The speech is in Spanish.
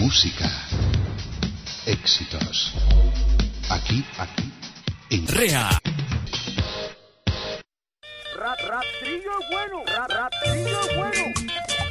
Música. Éxitos. Aquí, en Rea. Rastrillo bueno, rastrillo bueno.